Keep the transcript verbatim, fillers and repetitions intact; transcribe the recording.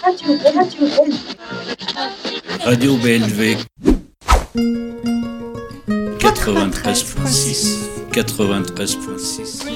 Radio, Radio Radio B L V quatre-vingt-treize point six quatre-vingt-treize point six